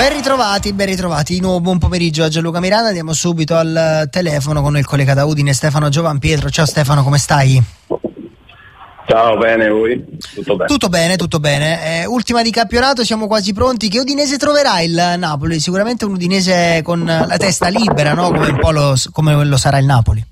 Ben ritrovati. Di nuovo buon pomeriggio a Gianluca Miranda. Andiamo subito al telefono con il collega da Udine, Stefano Giovanpietro. Ciao Stefano, come stai? Ciao, bene, voi? Tutto bene. Ultima di campionato, siamo quasi pronti. Che Udinese troverà il Napoli? Sicuramente un Udinese con la testa libera, no? Come un po' come lo sarà il Napoli.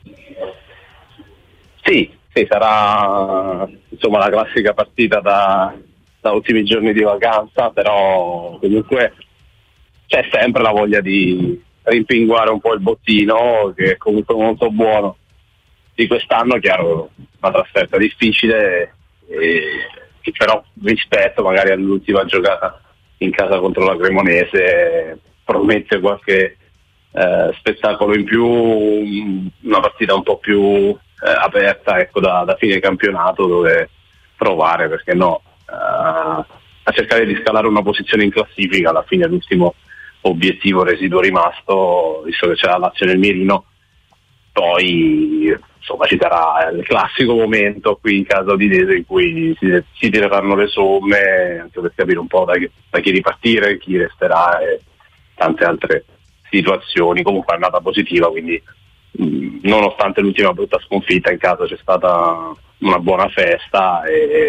Sì, sarà insomma la classica partita da ultimi giorni di vacanza, però comunque c'è sempre la voglia di rimpinguare un po' il bottino, che è comunque molto buono di quest'anno. Chiaro, una trasferta difficile, che però rispetto magari all'ultima giocata in casa contro la Cremonese promette qualche spettacolo in più, una partita un po' più aperta, ecco, da fine campionato, dove provare, perché no, a cercare di scalare una posizione in classifica. Alla fine l'ultimo obiettivo residuo rimasto, visto che c'è la Lazio nel mirino. Poi insomma ci sarà il classico momento qui in casa Udinese in cui si tireranno le somme, anche per capire un po' da chi ripartire, chi resterà e tante altre situazioni. Comunque è andata positiva, quindi nonostante l'ultima brutta sconfitta in casa c'è stata una buona festa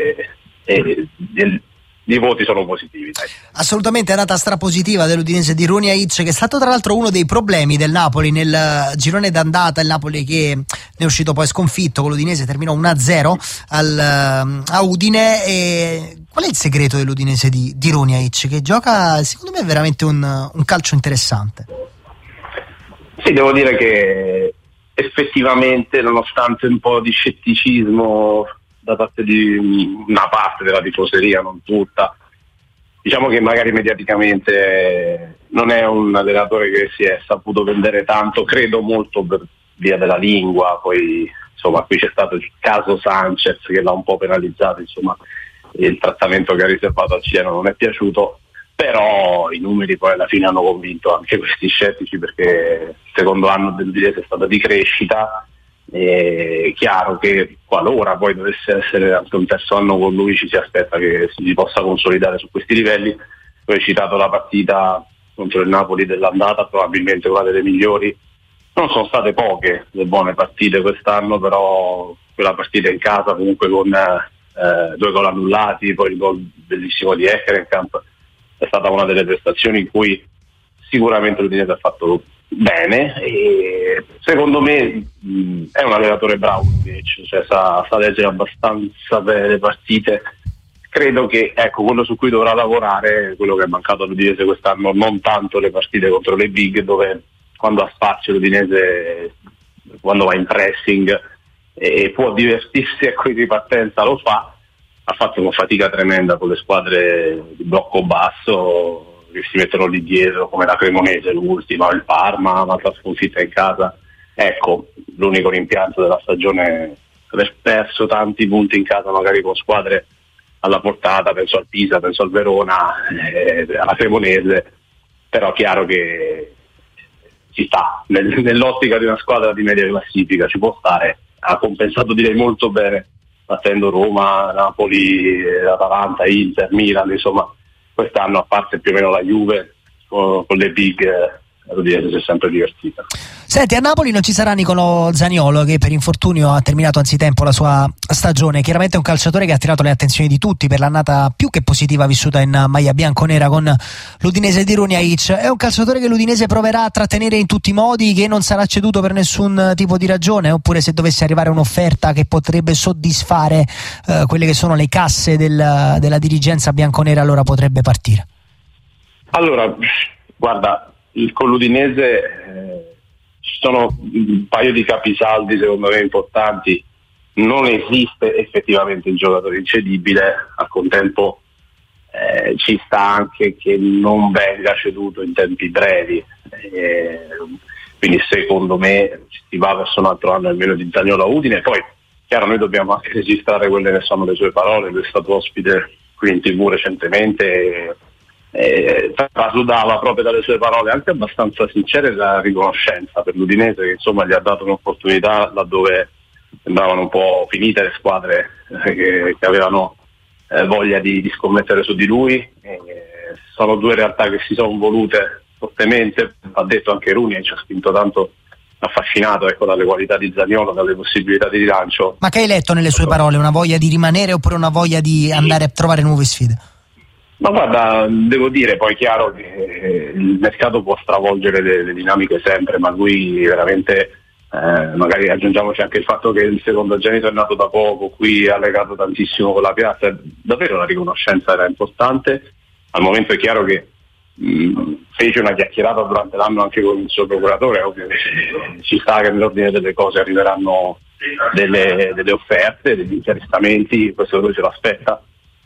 e i voti sono positivi, dai. Assolutamente, è andata strapositiva dell'Udinese di Runjaic, che è stato tra l'altro uno dei problemi del Napoli nel girone d'andata. Il Napoli che ne è uscito poi sconfitto, con l'Udinese terminò 1-0 a Udine. E qual è il segreto dell'Udinese di Runjaic, che gioca secondo me veramente un calcio interessante? Sì, devo dire che effettivamente, nonostante un po' di scetticismo da parte di una parte della tifoseria, non tutta, diciamo che magari mediaticamente non è un allenatore che si è saputo vendere tanto, credo molto per via della lingua. Poi insomma qui c'è stato il caso Sanchez che l'ha un po' penalizzato, insomma il trattamento che ha riservato al cileno non è piaciuto, però i numeri poi alla fine hanno convinto anche questi scettici, perché il secondo anno dell'Udinese è stato di crescita. È chiaro che qualora poi dovesse essere anche un terzo anno con lui, ci si aspetta che si possa consolidare su questi livelli. Poi hai citato la partita contro il Napoli dell'andata, probabilmente una delle migliori. Non sono state poche le buone partite quest'anno, però quella partita in casa comunque con 2 gol annullati, poi il gol bellissimo di Ekkerenkamp, è stata una delle prestazioni in cui sicuramente l'Udinese ha fatto bene, e secondo me è un allenatore bravo, cioè sa leggere abbastanza bene le partite. Credo che, ecco, quello su cui dovrà lavorare, quello che è mancato all'Udinese quest'anno, non tanto le partite contro le big, dove quando ha spazio l'Udinese, quando va in pressing e può divertirsi, ecco, in ripartenza lo fa. Ha fatto una fatica tremenda con le squadre di blocco basso che si mettono lì dietro, come la Cremonese, l'ultima, il Parma, un'altra sconfitta in casa. Ecco, l'unico rimpianto della stagione è aver perso tanti punti in casa, magari con squadre alla portata, penso al Pisa, penso al Verona, alla Cremonese. Però chiaro che ci sta, nell'ottica di una squadra di media classifica ci può stare. Ha compensato, direi, molto bene, battendo Roma, Napoli, Atalanta, Inter, Milan, insomma quest'anno, a parte più o meno la Juve, con le big, l'Udinese si è sempre divertita. Senti, a Napoli non ci sarà Nicolò Zaniolo, che per infortunio ha terminato anzitempo la sua stagione. Chiaramente è un calciatore che ha attirato le attenzioni di tutti per l'annata più che positiva vissuta in maglia bianconera con l'Udinese di Runjaic. È un calciatore che l'Udinese proverà a trattenere in tutti i modi, che non sarà ceduto per nessun tipo di ragione, oppure se dovesse arrivare un'offerta che potrebbe soddisfare quelle che sono le casse della dirigenza bianconera, allora potrebbe partire? Allora, guarda, con l'Udinese ci sono un paio di capisaldi secondo me importanti. Non esiste effettivamente il giocatore incedibile, al contempo ci sta anche che non venga ceduto in tempi brevi, quindi secondo me si va verso un altro anno almeno di Zaniolo a Udine. Poi chiaro, noi dobbiamo anche registrare quelle che sono le sue parole. Lui è stato ospite qui in TV recentemente, trasudava proprio dalle sue parole anche abbastanza sincere la riconoscenza per l'Udinese, che insomma gli ha dato un'opportunità laddove sembravano un po' finite le squadre che avevano voglia di scommettere su di lui. sono due realtà che si sono volute fortemente. Ha detto anche Rooney, ci ha spinto tanto, affascinato, ecco, dalle qualità di Zaniolo, dalle possibilità di rilancio. Ma che hai letto nelle sue parole? Una voglia di rimanere oppure una voglia di andare a trovare nuove sfide? Ma guarda, devo dire, poi è chiaro che il mercato può stravolgere le dinamiche sempre, ma lui veramente, magari aggiungiamoci anche il fatto che il secondogenito è nato da poco, qui ha legato tantissimo con la piazza, davvero la riconoscenza era importante. Al momento è chiaro che fece una chiacchierata durante l'anno anche con il suo procuratore, ovviamente ci sta che nell'ordine delle cose arriveranno delle offerte, degli interessamenti, questo lui se lo aspetta,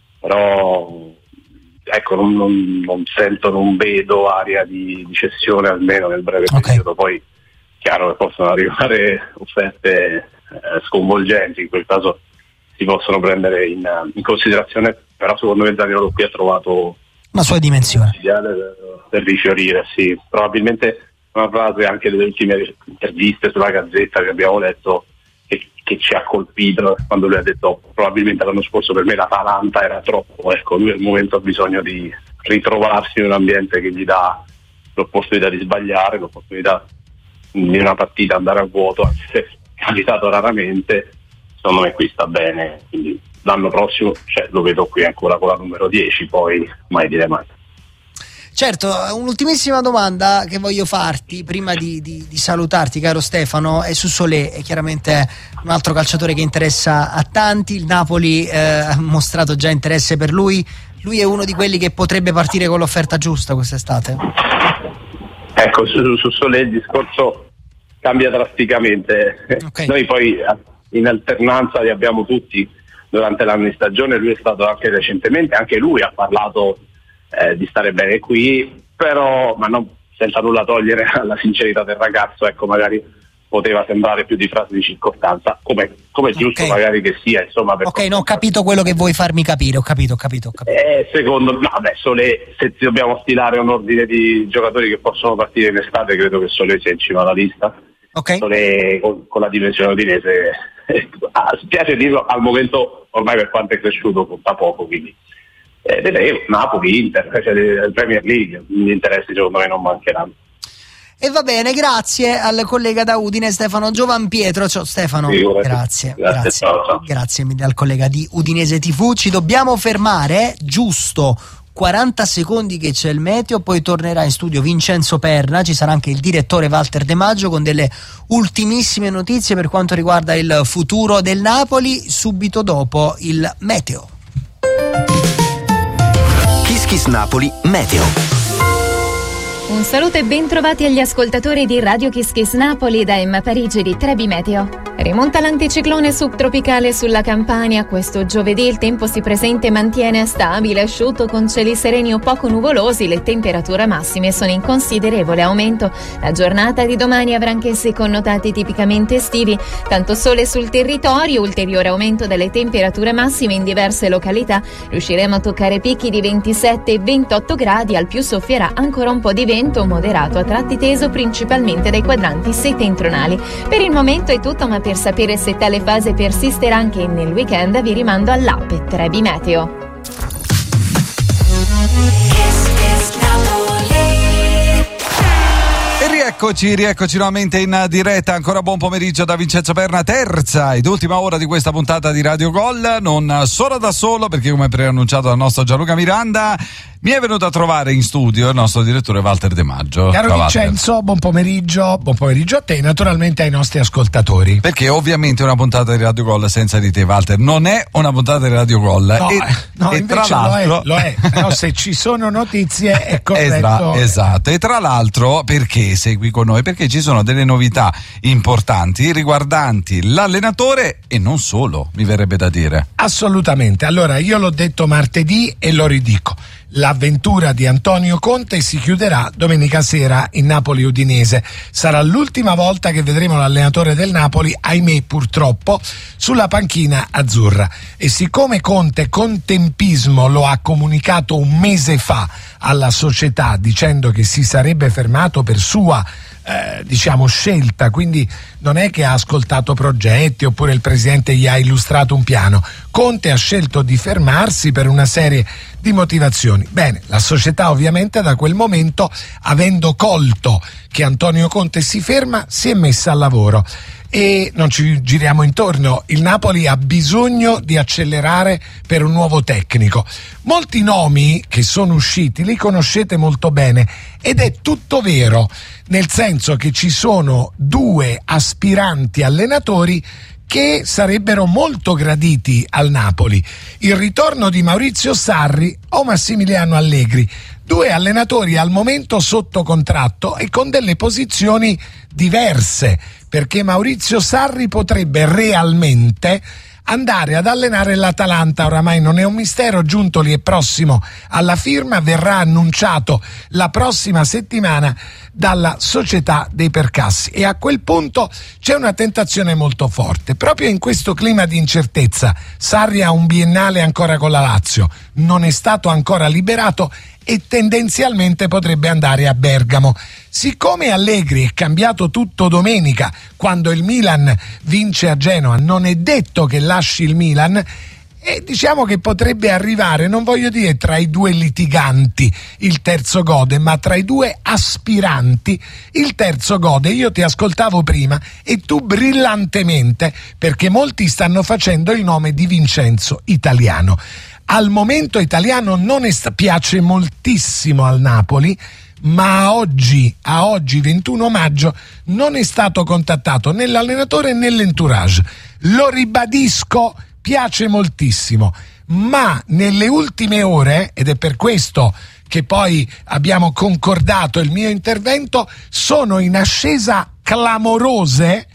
però ecco, non sento, non vedo aria di cessione almeno nel breve periodo. Poi chiaro che possono arrivare offerte sconvolgenti, in quel caso si possono prendere in considerazione, però secondo me Zaniolo qui ha trovato una sua dimensione ideale per rifiorire, sì. Probabilmente una frase anche delle ultime interviste sulla Gazzetta che abbiamo letto che ci ha colpito quando lui ha detto probabilmente l'anno scorso per me l'Atalanta era troppo, ecco, lui al momento ha bisogno di ritrovarsi in un ambiente che gli dà l'opportunità di sbagliare, l'opportunità di una partita andare a vuoto, anche se è capitato raramente. Secondo me qui sta bene, quindi l'anno prossimo lo vedo qui ancora con la numero 10, poi mai dire mai. Certo, un'ultimissima domanda che voglio farti prima di salutarti, caro Stefano, è su Solé. È chiaramente un altro calciatore che interessa a tanti, il Napoli ha mostrato già interesse per lui è uno di quelli che potrebbe partire con l'offerta giusta quest'estate? Ecco, su Solé il discorso cambia drasticamente. Okay. Noi poi in alternanza li abbiamo tutti durante l'anno di stagione, lui è stato anche recentemente, anche lui ha parlato di stare bene qui, però ma non senza nulla togliere alla sincerità del ragazzo, ecco, magari poteva sembrare più di frase di circostanza, come giusto magari che sia, insomma. No, ho capito quello che vuoi farmi capire, ho capito. Secondo me, Solé, se dobbiamo stilare un ordine di giocatori che possono partire in estate, credo che Solé sia in cima alla lista. Solé con la dimensione udinese, spiace dirlo, al momento ormai per quanto è cresciuto conta poco, quindi vedremo Napoli, Inter, Premier League, gli interessi secondo me non mancheranno. E va bene, grazie al collega da Udine Stefano Giovanpietro. Ciao Stefano, grazie mille al collega di Udinese TV. Ci dobbiamo fermare, giusto 40 secondi che c'è il meteo, poi tornerà in studio Vincenzo Perna, ci sarà anche il direttore Walter De Maggio con delle ultimissime notizie per quanto riguarda il futuro del Napoli, subito dopo il meteo. Kiss Kiss Napoli Meteo. Un saluto e ben trovati agli ascoltatori di Radio Kiss Kiss Napoli da Emma Parigi di Trebi Meteo. Rimonta l'anticiclone subtropicale sulla Campania. Questo giovedì il tempo si presenta e mantiene stabile, asciutto con cieli sereni o poco nuvolosi. Le temperature massime sono in considerevole aumento. La giornata di domani avrà anch'essi connotati tipicamente estivi. Tanto sole sul territorio, ulteriore aumento delle temperature massime in diverse località. Riusciremo a toccare picchi di 27 e 28 gradi, al più soffierà ancora un po' di vento moderato a tratti teso principalmente dai quadranti settentrionali. Per il momento è tutto, ma per sapere se tale fase persisterà anche nel weekend vi rimando all'app Trebi Meteo. Rieccoci nuovamente in diretta. Ancora buon pomeriggio da Vincenzo Perna, terza ed ultima ora di questa puntata di Radio Gol, non solo da solo, perché come preannunciato dal nostro Gianluca Miranda mi è venuto a trovare in studio il nostro direttore Walter De Maggio. Caro Vincenzo, buon pomeriggio a te e naturalmente ai nostri ascoltatori. Perché ovviamente una puntata di Radio Gol senza di te, Walter, non è una puntata di Radio Gol. No, e tra l'altro lo è. Però se ci sono notizie è corretto. Esatto, e tra l'altro perché segui con noi? Perché ci sono delle novità importanti riguardanti l'allenatore e non solo, mi verrebbe da dire. Assolutamente. Allora, io l'ho detto martedì e lo ridico. L'avventura di Antonio Conte si chiuderà domenica sera in Napoli-Udinese. Sarà l'ultima volta che vedremo l'allenatore del Napoli, ahimè purtroppo, sulla panchina azzurra. E siccome Conte con tempismo lo ha comunicato un mese fa alla società dicendo che si sarebbe fermato per sua diciamo scelta, quindi non è che ha ascoltato progetti oppure il presidente gli ha illustrato un piano. Conte ha scelto di fermarsi per una serie di motivazioni. Bene, la società ovviamente da quel momento, avendo colto che Antonio Conte si ferma, si è messa al lavoro. E non ci giriamo intorno, il Napoli ha bisogno di accelerare per un nuovo tecnico. Molti nomi che sono usciti li conoscete molto bene ed è tutto vero, nel senso che ci sono 2 aspiranti allenatori che sarebbero molto graditi al Napoli: il ritorno di Maurizio Sarri o Massimiliano Allegri, 2 allenatori al momento sotto contratto e con delle posizioni diverse, perché Maurizio Sarri potrebbe realmente andare ad allenare l'Atalanta. Oramai non è un mistero, Giuntoli è prossimo alla firma, verrà annunciato la prossima settimana dalla società dei Percassi e a quel punto c'è una tentazione molto forte. Proprio in questo clima di incertezza, Sarri ha un biennale ancora con la Lazio, non è stato ancora liberato e tendenzialmente potrebbe andare a Bergamo. Siccome Allegri è cambiato tutto domenica quando il Milan vince a Genova, non è detto che lasci il Milan, e diciamo che potrebbe arrivare, non voglio dire tra i 2 litiganti il terzo gode, ma tra i 2 aspiranti il terzo gode. Io ti ascoltavo prima e tu brillantemente, perché molti stanno facendo il nome di Vincenzo Italiano. Al momento Italiano non piace moltissimo al Napoli, ma a oggi 21 maggio non è stato contattato né l'allenatore né l'entourage. Lo ribadisco, piace moltissimo, ma nelle ultime ore, ed è per questo che poi abbiamo concordato il mio intervento, sono in ascesa clamorose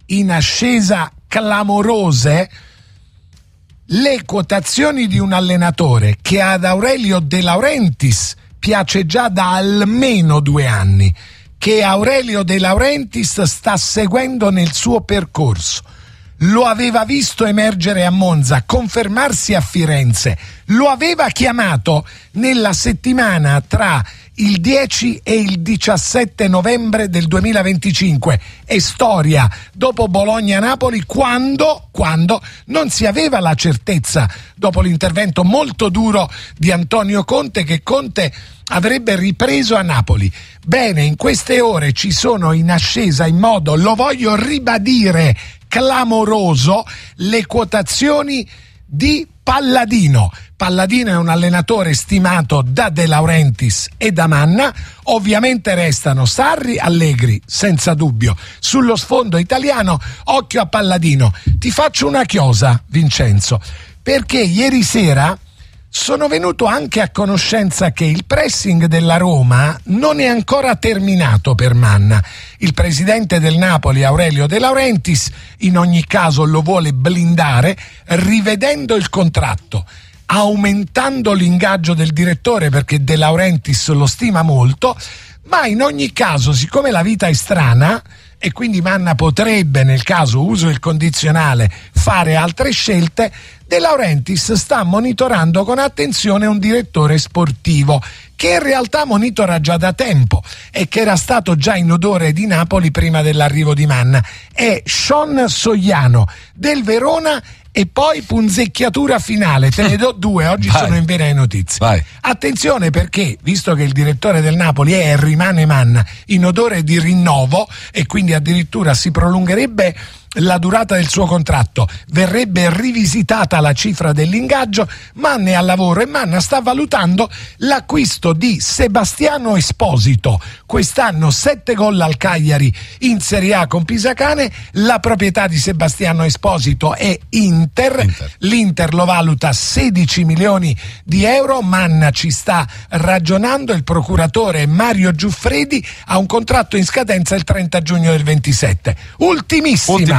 le quotazioni di un allenatore che ad Aurelio De Laurentiis piace già da almeno 2 anni, che Aurelio De Laurentiis sta seguendo nel suo percorso. Lo aveva visto emergere a Monza, confermarsi a Firenze, lo aveva chiamato nella settimana tra il 10 e il 17 novembre del 2025. È storia dopo Bologna-Napoli, quando non si aveva la certezza, dopo l'intervento molto duro di Antonio Conte, che Conte avrebbe ripreso a Napoli. Bene, in queste ore ci sono in ascesa in modo, lo voglio ribadire, clamoroso, le quotazioni di Palladino. Palladino è un allenatore stimato da De Laurentiis e da Manna. Ovviamente restano Sarri, Allegri, senza dubbio. Sullo sfondo italiano, occhio a Palladino. Ti faccio una chiosa, Vincenzo, perché ieri sera sono venuto anche a conoscenza che il pressing della Roma non è ancora terminato per Manna. Il presidente del Napoli, Aurelio De Laurentiis, in ogni caso lo vuole blindare rivedendo il contratto, aumentando l'ingaggio del direttore perché De Laurentiis lo stima molto, ma in ogni caso, siccome la vita è strana e quindi Manna potrebbe, nel caso uso il condizionale, fare altre scelte, De Laurentiis sta monitorando con attenzione un direttore sportivo che in realtà monitora già da tempo e che era stato già in odore di Napoli prima dell'arrivo di Manna. È Sean Sogliano del Verona. E poi punzecchiatura finale, te ne do 2, oggi Vai. sono in vena notizie. Vai. Attenzione, perché visto che il direttore del Napoli è e rimane Manna, in odore di rinnovo e quindi addirittura si prolungherebbe la durata del suo contratto, verrebbe rivisitata la cifra dell'ingaggio, Manna è al lavoro e Manna sta valutando l'acquisto di Sebastiano Esposito. Quest'anno 7 gol al Cagliari in Serie A con Pisacane, la proprietà di Sebastiano Esposito è Inter. L'Inter lo valuta 16 milioni di euro, Manna ci sta ragionando, il procuratore Mario Giuffredi ha un contratto in scadenza il 30 giugno del 27. Ultimissima.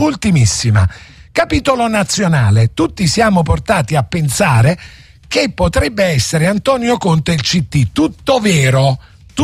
Capitolo nazionale. Tutti siamo portati a pensare che potrebbe essere Antonio Conte il CT. Tutto vero.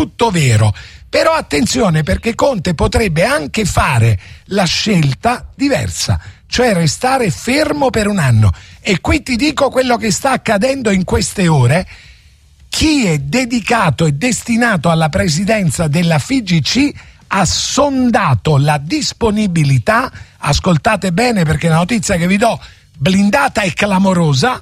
Però attenzione, perché Conte potrebbe anche fare la scelta diversa, cioè restare fermo per un anno. E qui ti dico quello che sta accadendo in queste ore. Chi è dedicato e destinato alla presidenza della FIGC ha sondato la disponibilità, ascoltate bene perché la notizia che vi do blindata e clamorosa,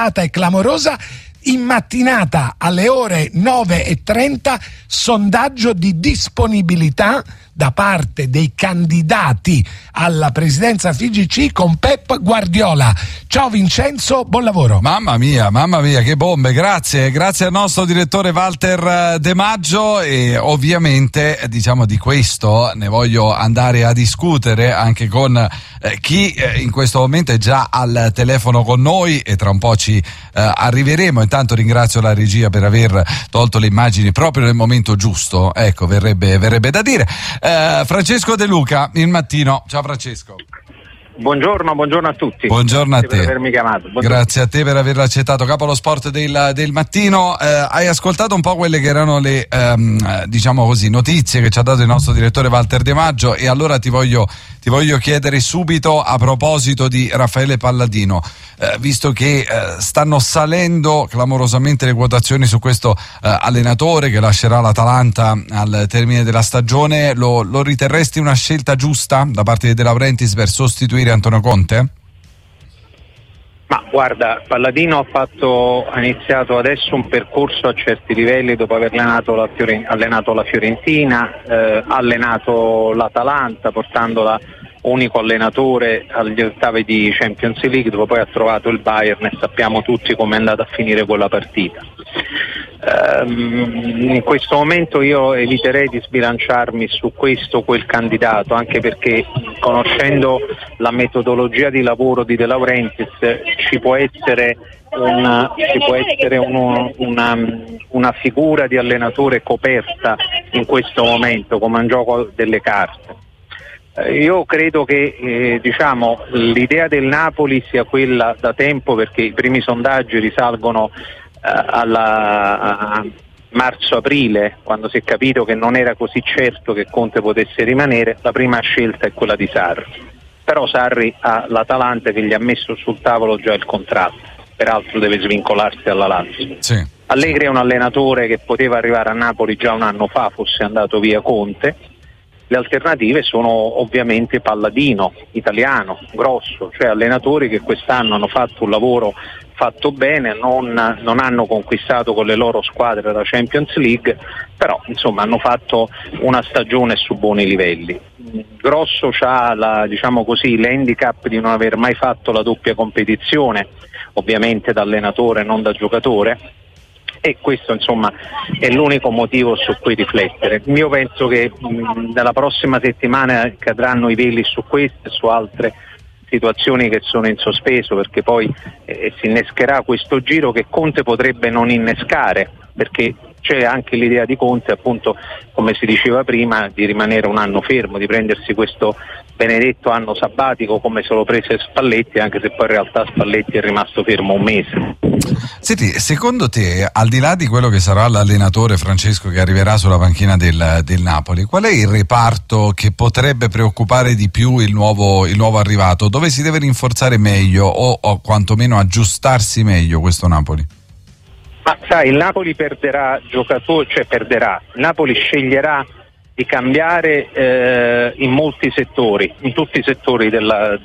in mattinata alle ore 9:30 sondaggio di disponibilità da parte dei candidati alla presidenza FIGC con Pep Guardiola. Ciao Vincenzo, buon lavoro. Mamma mia, che bombe, grazie al nostro direttore Walter De Maggio, e ovviamente diciamo di questo ne voglio andare a discutere anche con chi in questo momento è già al telefono con noi, e tra un po' ci arriveremo. Intanto ringrazio la regia per aver tolto le immagini proprio nel momento giusto, ecco, verrebbe da dire. Francesco De Luca, Il Mattino. Ciao Francesco. Buongiorno a tutti. Buongiorno a te. Per avermi chiamato. Grazie a te per averlo accettato. Capo lo sport del Mattino. Hai ascoltato un po' quelle che erano le diciamo così notizie che ci ha dato il nostro direttore Walter De Maggio, e allora ti voglio chiedere subito a proposito di Raffaele Palladino, visto che stanno salendo clamorosamente le quotazioni su questo allenatore che lascerà l'Atalanta al termine della stagione. Lo riterresti una scelta giusta da parte di De Laurentiis per sostituire Antonio Conte? Ma guarda, Palladino ha iniziato adesso un percorso a certi livelli dopo aver allenato la Fiorentina, allenato l'Atalanta, portandola unico allenatore agli ottavi di Champions League, dove poi ha trovato il Bayern e sappiamo tutti come è andata a finire quella partita. In questo momento io eviterei di sbilanciarmi su questo o quel candidato, anche perché conoscendo la metodologia di lavoro di De Laurentiis ci può essere una figura di allenatore coperta in questo momento come un gioco delle carte. Io credo che l'idea del Napoli sia quella da tempo, perché i primi sondaggi risalgono alla marzo-aprile, quando si è capito che non era così certo che Conte potesse rimanere. La prima scelta è quella di Sarri, però Sarri ha l'Atalanta che gli ha messo sul tavolo già il contratto, peraltro deve svincolarsi dalla Lazio. Sì. Allegri è un allenatore che poteva arrivare a Napoli già un anno fa, fosse andato via Conte. Le alternative sono ovviamente Palladino, italiano, grosso, cioè allenatori che quest'anno hanno fatto un lavoro fatto bene, non hanno conquistato con le loro squadre la Champions League, però insomma hanno fatto una stagione su buoni livelli. Grosso c'ha l'handicap di non aver mai fatto la doppia competizione, ovviamente da allenatore non da giocatore, e questo insomma è l'unico motivo su cui riflettere. Io penso che dalla prossima settimana cadranno i veli su queste e su altre situazioni che sono in sospeso, perché poi si innescherà questo giro che Conte potrebbe non innescare, perché c'è anche l'idea di Conte, appunto, come si diceva prima, di rimanere un anno fermo, di prendersi questo benedetto anno sabbatico come se lo prese Spalletti, anche se poi in realtà Spalletti è rimasto fermo un mese. Senti, secondo te, al di là di quello che sarà l'allenatore Francesco che arriverà sulla panchina del Napoli, qual è il reparto che potrebbe preoccupare di più il nuovo arrivato? Dove si deve rinforzare meglio o quantomeno aggiustarsi meglio questo Napoli? Ma sai, il Napoli perderà giocatori, il Napoli sceglierà di cambiare in molti settori, in tutti i settori della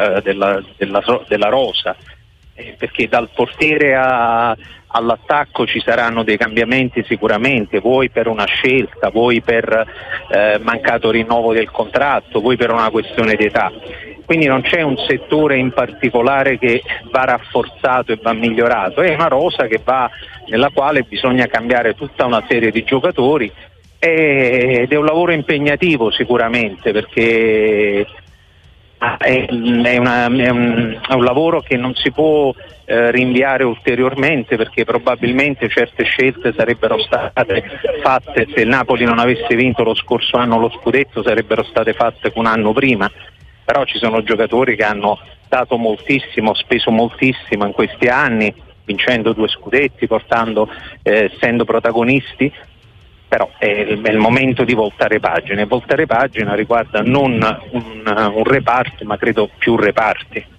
rosa, perché dal portiere all'attacco ci saranno dei cambiamenti sicuramente, voi per una scelta, voi per mancato rinnovo del contratto, voi per una questione di età. Quindi non c'è un settore in particolare che va rafforzato e va migliorato, è una rosa nella quale bisogna cambiare tutta una serie di giocatori, ed è un lavoro impegnativo sicuramente, perché è un lavoro che non si può rinviare ulteriormente, perché probabilmente certe scelte sarebbero state fatte, se il Napoli non avesse vinto lo scorso anno lo scudetto, sarebbero state fatte un anno prima. Però ci sono giocatori che hanno dato moltissimo, speso moltissimo in questi anni, vincendo 2 scudetti, essendo protagonisti. Però è il momento di voltare pagina, e voltare pagina riguarda non un reparto, ma credo più reparti.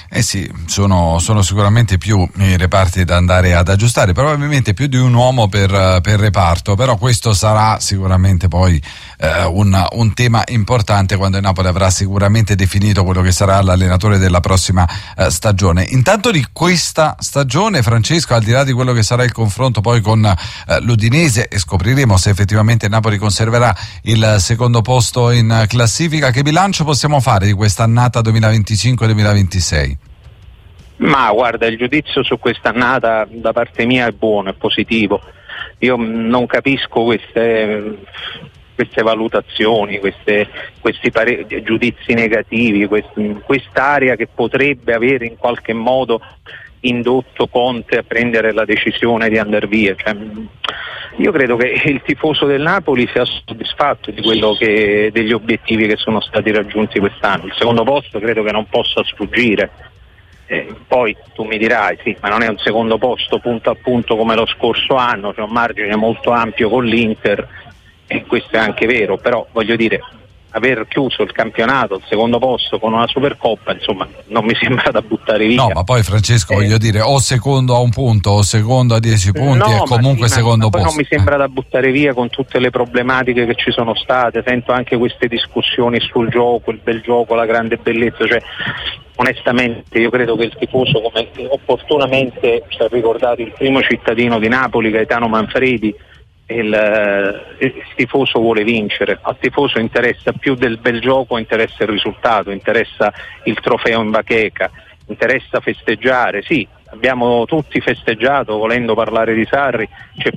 Sì, sono sicuramente più i reparti da andare ad aggiustare, probabilmente più di un uomo per reparto, però questo sarà sicuramente poi un tema importante quando il Napoli avrà sicuramente definito quello che sarà l'allenatore della prossima stagione. Intanto di questa stagione, Francesco, al di là di quello che sarà il confronto poi con l'Udinese, e scopriremo se effettivamente il Napoli conserverà il secondo posto in classifica, che bilancio possiamo fare di questa annata 2025-2026? Ma guarda, il giudizio su quest'annata da parte mia è buono, è positivo. Io non capisco queste valutazioni, questi giudizi negativi, quest'area che potrebbe avere in qualche modo indotto Conte a prendere la decisione di andare via. Io credo che il tifoso del Napoli sia soddisfatto degli obiettivi che sono stati raggiunti quest'anno. Il secondo posto credo che non possa sfuggire. Poi tu mi dirai sì, ma non è un secondo posto punto a punto come lo scorso anno, c'è un margine molto ampio con l'Inter, e questo è anche vero, però voglio dire, aver chiuso il campionato al secondo posto con una Supercoppa, insomma, non mi sembra da buttare via. No, ma poi Francesco, voglio dire, o secondo a un punto o secondo a 10 punti, è comunque secondo posto. Non mi sembra da buttare via con tutte le problematiche che ci sono state. Sento anche queste discussioni sul gioco, il bel gioco, la grande bellezza, onestamente io credo che il tifoso, come opportunamente ci ha ricordato il primo cittadino di Napoli, Gaetano Manfredi, il tifoso vuole vincere. Al tifoso interessa più del bel gioco, interessa il risultato, interessa il trofeo in bacheca, interessa festeggiare. Sì, abbiamo tutti festeggiato, volendo parlare di Sarri, c'è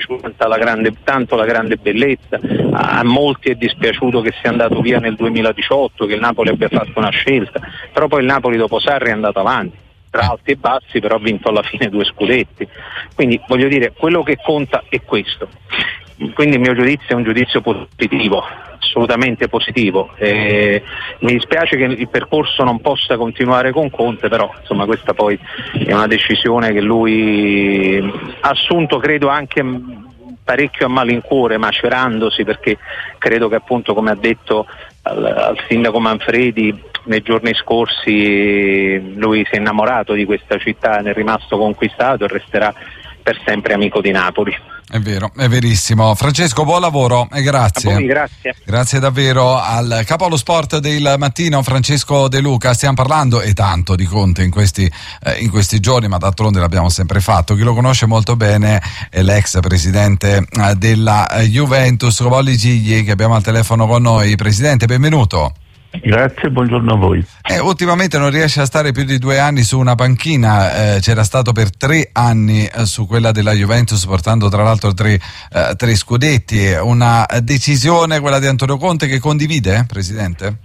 tanto la grande bellezza. A molti è dispiaciuto che sia andato via nel 2018, che il Napoli abbia fatto una scelta, però poi il Napoli dopo Sarri è andato avanti tra alti e bassi, però ha vinto alla fine 2 scudetti. Quindi voglio dire, quello che conta è questo. Quindi il mio giudizio è un giudizio positivo, assolutamente positivo. Mi dispiace che il percorso non possa continuare con Conte, però insomma questa poi è una decisione che lui ha assunto, credo anche parecchio a malincuore, macerandosi, perché credo che appunto, come ha detto al sindaco Manfredi nei giorni scorsi, lui si è innamorato di questa città, ne è rimasto conquistato e resterà per sempre amico di Napoli. È vero, è verissimo. Francesco, buon lavoro e grazie. A voi, grazie. Grazie davvero al capo allo sport del mattino, Francesco De Luca. Stiamo parlando e tanto di Conte in questi giorni, ma d'altronde l'abbiamo sempre fatto. Chi lo conosce molto bene è l'ex presidente della Juventus, Cobolli Gigli, che abbiamo al telefono con noi. Presidente, benvenuto. Grazie, buongiorno a voi. Ultimamente non riesce a stare più di 2 anni su una panchina, c'era stato per 3 anni su quella della Juventus, portando tra l'altro 3 scudetti. Una decisione, quella di Antonio Conte, che condivide, Presidente?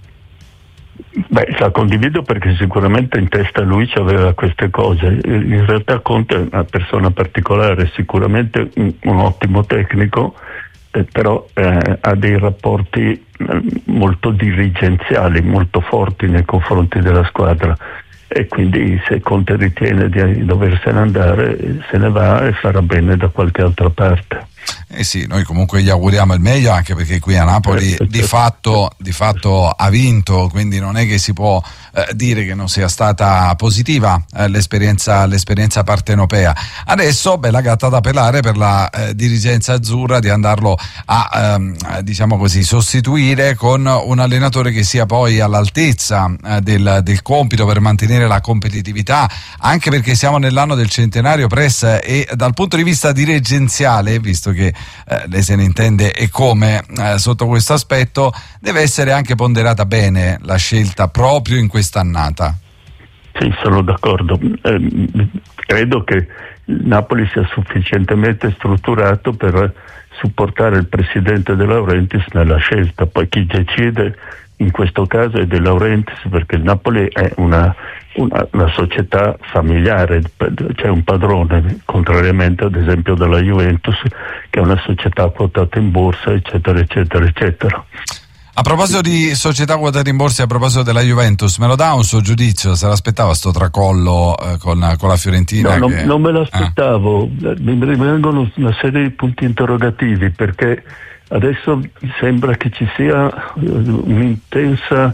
La condivido perché sicuramente in testa lui c'aveva queste cose. In realtà Conte è una persona particolare, sicuramente un ottimo tecnico, però ha dei rapporti molto dirigenziali, molto forti nei confronti della squadra, e quindi se Conte ritiene di doversene andare, se ne va e farà bene da qualche altra parte. Sì, noi comunque gli auguriamo il meglio, anche perché qui a Napoli di fatto ha vinto, quindi non è che si può dire che non sia stata positiva l'esperienza partenopea. Adesso bella gatta da pelare per la dirigenza azzurra di andarlo a diciamo così sostituire con un allenatore che sia poi all'altezza del compito per mantenere la competitività, anche perché siamo nell'anno del centenario Press, e dal punto di vista dirigenziale, visto che lei se ne intende e come sotto questo aspetto, deve essere anche ponderata bene la scelta proprio in quest'annata. Sì, sono d'accordo. Credo che il Napoli sia sufficientemente strutturato per supportare il presidente De Laurentiis nella scelta. Poi chi decide in questo caso è De Laurentiis, perché il Napoli è una società familiare, c'è un padrone, contrariamente ad esempio della Juventus, che è una società quotata in borsa, eccetera eccetera eccetera. A proposito di società quotate in borsa e a proposito della Juventus, me lo dà un suo giudizio? Se l'aspettava sto tracollo con la Fiorentina? No, non me l'aspettavo. Mi rimangono una serie di punti interrogativi, perché Adesso sembra che ci sia un'intensa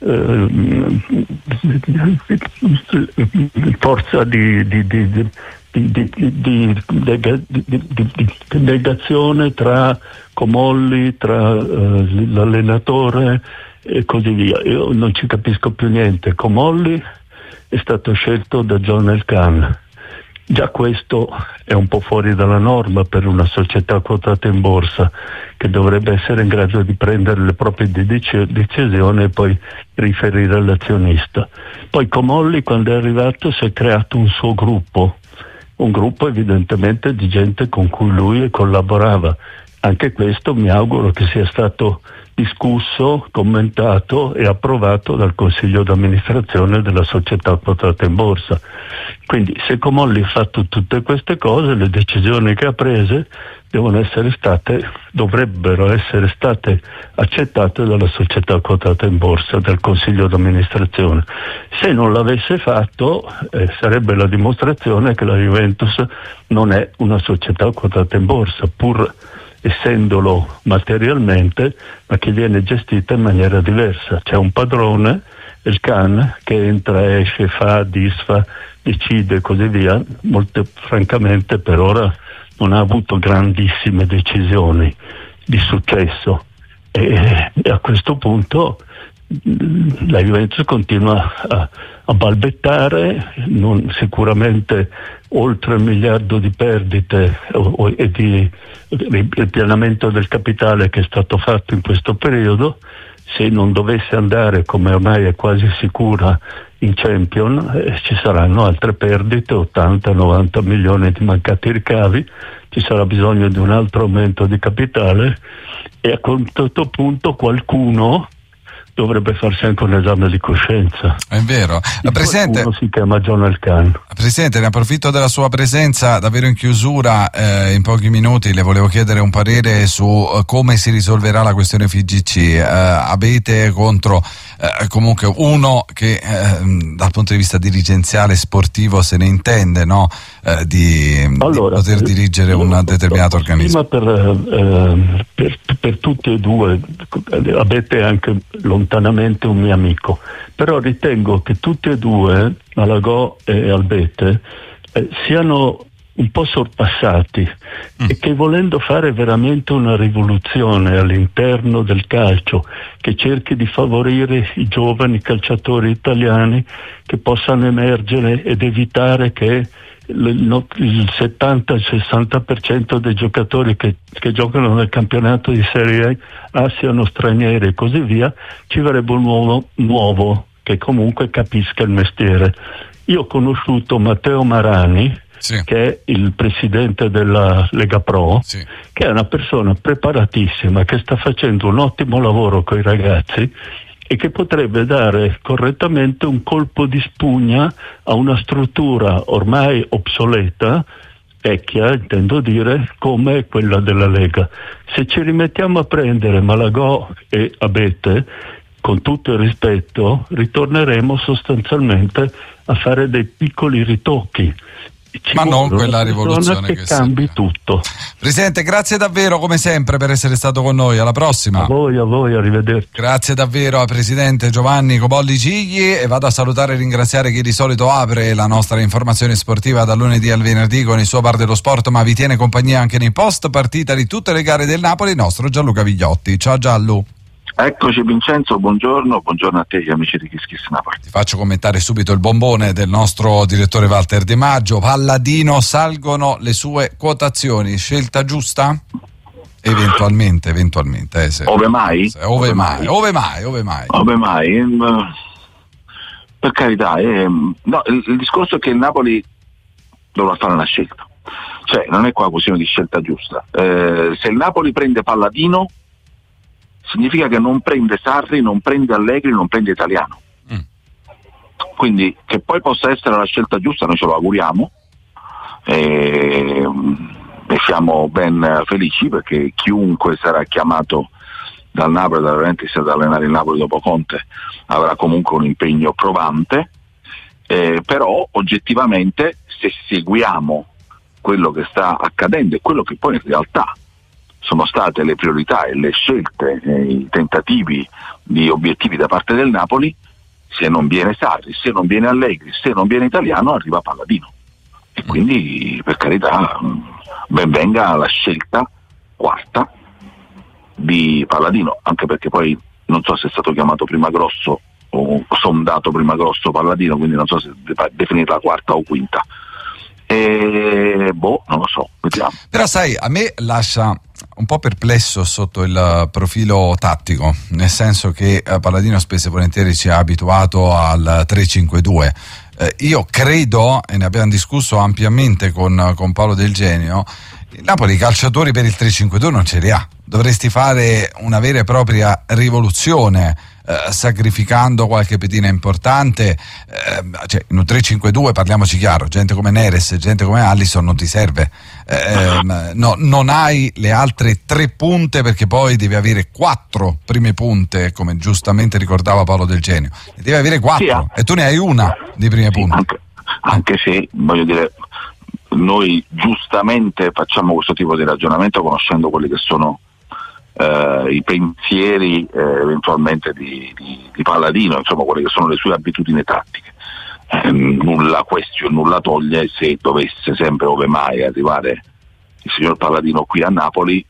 forza di negazione tra Comolli, tra l'allenatore e così via. Io non ci capisco più niente. Comolli è stato scelto da John Elkann. Già questo è un po' fuori dalla norma per una società quotata in borsa, che dovrebbe essere in grado di prendere le proprie decisioni e poi riferire all'azionista. Poi Comolli, quando è arrivato, si è creato un suo gruppo, un gruppo evidentemente di gente con cui lui collaborava. Anche questo mi auguro che sia stato discusso, commentato e approvato dal consiglio d'amministrazione della società quotata in borsa. Quindi se Comolli ha fatto tutte queste cose, le decisioni che ha prese dovrebbero essere state accettate dalla società quotata in borsa, dal consiglio d'amministrazione. Se non l'avesse fatto, sarebbe la dimostrazione che la Juventus non è una società quotata in borsa, pur essendolo materialmente, ma che viene gestita in maniera diversa. C'è un padrone, il Khan, che entra, esce, fa, disfa, decide e così via. Francamente per ora non ha avuto grandissime decisioni di successo e a questo punto la Juventus continua a balbettare, sicuramente oltre 1 miliardo di perdite e di ripianamento del capitale che è stato fatto in questo periodo. Se non dovesse andare, come ormai è quasi sicura, in Champions, ci saranno altre perdite, 80-90 milioni di mancati ricavi, ci sarà bisogno di un altro aumento di capitale e a questo punto qualcuno dovrebbe farsi anche un esame di coscienza. È vero. Presidente, si chiama John Elkann. Presidente, ne approfitto della sua presenza davvero in chiusura, in pochi minuti le volevo chiedere un parere su come si risolverà la questione FIGC. Avete contro comunque uno che dal punto di vista dirigenziale sportivo se ne intende, no? Di poter dirigere un determinato organismo. Per tutti e due avete anche lontanamente un mio amico, però ritengo che tutti e due, Malagò e Albete, siano un po' sorpassati e che volendo fare veramente una rivoluzione all'interno del calcio che cerchi di favorire i giovani calciatori italiani che possano emergere ed evitare che il 70-60% dei giocatori che giocano nel campionato di Serie A siano stranieri e così via, ci vorrebbe un nuovo che comunque capisca il mestiere. Io ho conosciuto Matteo Marani, sì, che è il presidente della Lega Pro, sì, che è una persona preparatissima, che sta facendo un ottimo lavoro con i ragazzi e che potrebbe dare correttamente un colpo di spugna a una struttura ormai obsoleta, vecchia intendo dire, come quella della Lega. Se ci rimettiamo a prendere Malagò e Abete, con tutto il rispetto, ritorneremo sostanzialmente a fare dei piccoli ritocchi. Ma non quella rivoluzione che cambi tutto. Presidente, grazie davvero come sempre per essere stato con noi. Alla prossima. A voi, arrivederci. Grazie davvero al presidente Giovanni Cobolli Cigli e vado a salutare e ringraziare chi di solito apre la nostra informazione sportiva dal lunedì al venerdì con il suo bar dello sport, ma vi tiene compagnia anche nei post partita di tutte le gare del Napoli, il nostro Gianluca Vigliotti. Ciao Giallo. Eccoci Vincenzo, buongiorno a te gli amici di Kiss Kiss Napoli. Ti faccio commentare subito il bombone del nostro direttore Walter De Maggio. Palladino, salgono le sue quotazioni, scelta giusta? Eventualmente se. Ove mai? Per carità, no, il discorso è che il Napoli dovrà fare una scelta, cioè non è qua questione di scelta giusta. Se il Napoli prende Palladino significa che non prende Sarri, non prende Allegri, non prende Italiano. Quindi che poi possa essere la scelta giusta noi ce lo auguriamo e siamo ben felici perché chiunque sarà chiamato dal Napoli, da Laurentiis ad allenare il Napoli dopo Conte avrà comunque un impegno provante, però oggettivamente se seguiamo quello che sta accadendo e quello che poi in realtà sono state le priorità e le scelte, i tentativi di obiettivi da parte del Napoli. Se non viene Sarri, se non viene Allegri, se non viene Italiano, arriva Palladino. E quindi, per carità, ben venga la scelta quarta di Palladino, anche perché poi non so se è stato chiamato prima Grosso o sondato prima Grosso Palladino, quindi non so se definirla quarta o quinta. Non lo so, vediamo. Però sai, a me lascia un po' perplesso sotto il profilo tattico, nel senso che Palladino spesso e volentieri ci ha abituato al 3-5-2. Io credo, e ne abbiamo discusso ampiamente con Paolo Del Genio, il Napoli i calciatori per il 3-5-2 non ce li ha. Dovresti fare una vera e propria rivoluzione, sacrificando qualche pedina importante. Cioè, in un 3-5-2, parliamoci chiaro, gente come Neres, gente come Alisson non ti serve. No, non hai le altre 3 punte, perché poi devi avere 4 prime punte, come giustamente ricordava Paolo Del Genio. Ne devi avere 4 e tu ne hai una di prime punte. Anche se, voglio dire, noi giustamente facciamo questo tipo di ragionamento conoscendo quelli che sono i pensieri eventualmente di Palladino, insomma quelle che sono le sue abitudini tattiche. Nulla toglie se dovesse sempre, ove mai, arrivare il signor Palladino qui a Napoli,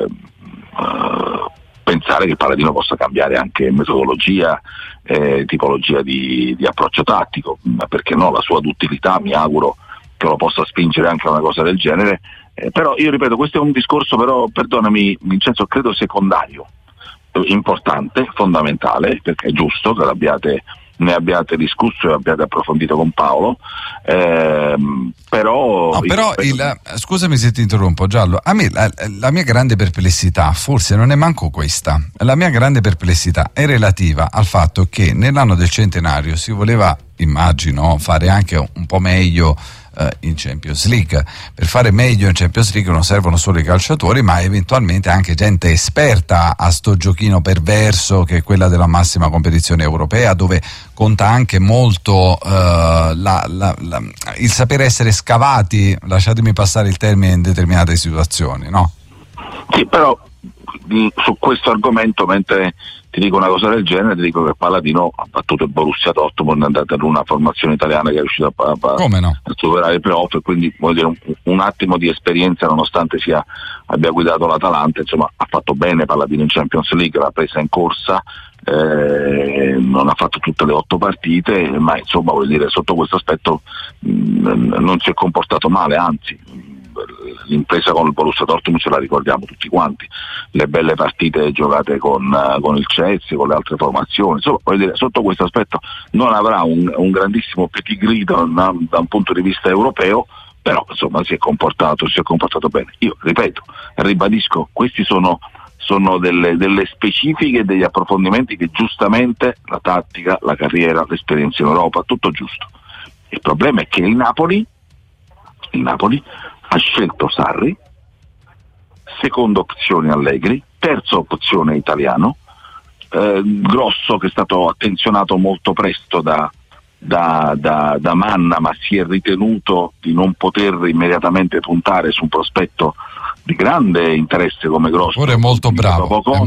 pensare che Palladino possa cambiare anche metodologia, tipologia di approccio tattico, ma perché no, la sua duttilità mi auguro che lo possa spingere anche a una cosa del genere. Però io ripeto, questo è un discorso, però perdonami Vincenzo, credo secondario, importante, fondamentale, perché è giusto che ne abbiate discusso e abbiate approfondito con Paolo, però scusami se ti interrompo Giallo, a me la mia grande perplessità, forse non è manco questa, la mia grande perplessità è relativa al fatto che nell'anno del centenario si voleva, immagino, fare anche un po' meglio in Champions League. Per fare meglio in Champions League non servono solo i calciatori, ma eventualmente anche gente esperta a sto giochino perverso che è quella della massima competizione europea, dove conta anche molto il saper essere scavati, lasciatemi passare il termine, in determinate situazioni, no? Sì, però su questo argomento, mentre ti dico una cosa del genere, ti dico che Palladino ha battuto il Borussia Dortmund, è andata in una formazione italiana che è riuscita a superare i playoff, e quindi voglio dire un attimo di esperienza, nonostante abbia guidato l'Atalanta, insomma ha fatto bene Palladino in Champions League, l'ha presa in corsa, non ha fatto tutte le 8 partite, ma insomma voglio dire, sotto questo aspetto non si è comportato male, anzi l'impresa con il Borussia Dortmund ce la ricordiamo tutti quanti, le belle partite giocate con il Chelsea, con le altre formazioni, insomma voglio dire, sotto questo aspetto non avrà un grandissimo pedigree da un punto di vista europeo, però insomma si è comportato bene. Io ripeto, ribadisco, questi sono delle specifiche, degli approfondimenti che giustamente la tattica, la carriera, l'esperienza in Europa, tutto giusto. Il problema è che il Napoli ha scelto Sarri, seconda opzione Allegri, terza opzione Italiano, Grosso che è stato attenzionato molto presto da Manna, ma si è ritenuto di non poter immediatamente puntare su un prospetto di grande interesse come Grosso. Ora è molto bravo,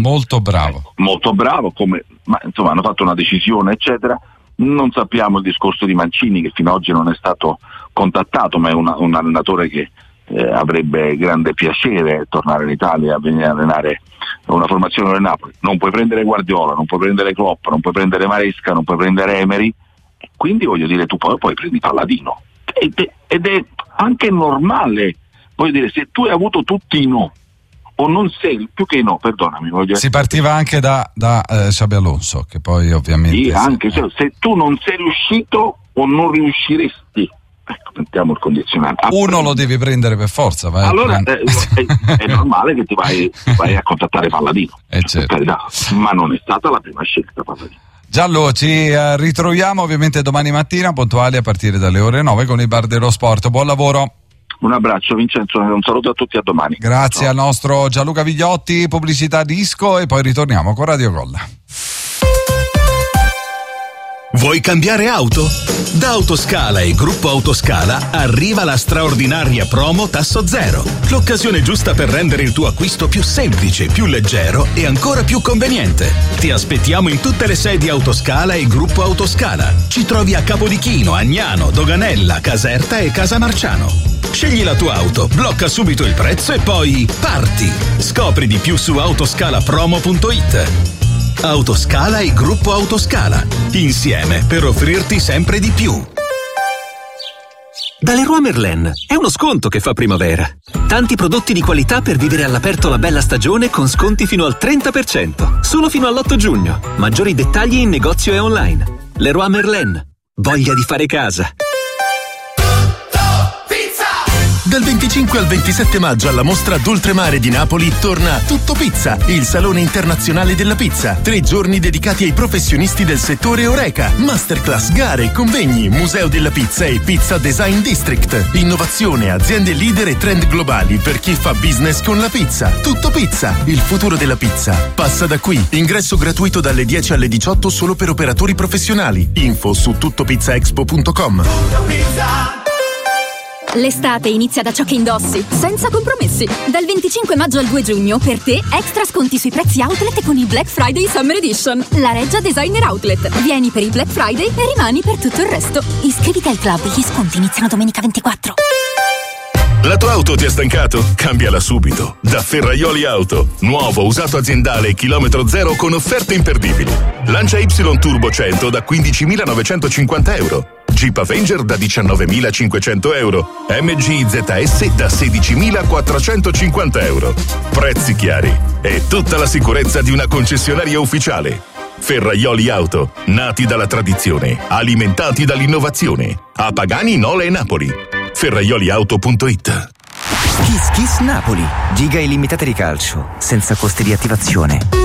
ma insomma hanno fatto una decisione eccetera. Non sappiamo il discorso di Mancini, che fino ad oggi non è stato contattato, ma è un allenatore che avrebbe grande piacere tornare in Italia a venire a allenare una formazione del Napoli. Non puoi prendere Guardiola, non puoi prendere Klopp, non puoi prendere Maresca, non puoi prendere Emery, quindi voglio dire, tu poi prendi Palladino ed è anche normale, voglio dire, se tu hai avuto tutti i no o non sei, più che no, perdonami, si partiva anche da Xabi Alonso, che poi ovviamente sì, anche se tu non sei riuscito o non riusciresti, ecco, mettiamo il condizionale, uno lo devi prendere per forza, vai. Allora è normale che ti vai a contattare Palladino, certo. Per carità, ma non è stata la prima scelta Palladino. Giallo, ci ritroviamo ovviamente domani mattina puntuali a partire dalle ore 9 con il Bar dello Sport. Buon lavoro. Un abbraccio Vincenzo, un saluto a tutti, a domani. Grazie al nostro Gianluca Vigliotti, pubblicità disco, e poi ritorniamo con Radio Gol. Vuoi cambiare auto? Da Autoscala e Gruppo Autoscala arriva la straordinaria promo Tasso Zero. L'occasione giusta per rendere il tuo acquisto più semplice, più leggero e ancora più conveniente. Ti aspettiamo in tutte le sedi Autoscala e Gruppo Autoscala. Ci trovi a Capodichino, Agnano, Doganella, Caserta e Casamarciano. Scegli la tua auto, blocca subito il prezzo e poi parti! Scopri di più su autoscalapromo.it. Autoscala e Gruppo Autoscala, insieme per offrirti sempre di più. Da Leroy Merlin è uno sconto che fa primavera. Tanti prodotti di qualità per vivere all'aperto la bella stagione con sconti fino al 30%, solo fino all'8 giugno. Maggiori dettagli in negozio e online. Leroy Merlin, voglia di fare casa. Dal 25 al 27 maggio alla mostra d'Oltremare di Napoli torna Tutto Pizza, il salone internazionale della pizza. 3 giorni dedicati ai professionisti del settore Horeca. Masterclass, gare, convegni, museo della pizza e Pizza Design District. Innovazione, aziende leader e trend globali per chi fa business con la pizza. Tutto Pizza, il futuro della pizza. Passa da qui. Ingresso gratuito dalle 10 alle 18 solo per operatori professionali. Info su tuttopizzaexpo.com. L'estate inizia da ciò che indossi, senza compromessi. Dal 25 maggio al 2 giugno, per te, extra sconti sui prezzi outlet con il Black Friday Summer Edition. La Reggia Designer Outlet. Vieni per il Black Friday e rimani per tutto il resto. Iscriviti al club, gli sconti iniziano domenica 24. La tua auto ti ha stancato? Cambiala subito. Da Ferraioli Auto. Nuovo, usato aziendale, chilometro zero con offerte imperdibili. Lancia Y Turbo 100 da 15.950 euro. Jeep Avenger da 19.500 euro. MG ZS da 16.450 euro. Prezzi chiari e tutta la sicurezza di una concessionaria ufficiale. Ferraioli Auto, nati dalla tradizione, alimentati dall'innovazione. A Pagani, Nola e Napoli. Ferraioliauto.it. Kiss Kiss Napoli. Giga illimitate di calcio, senza costi di attivazione.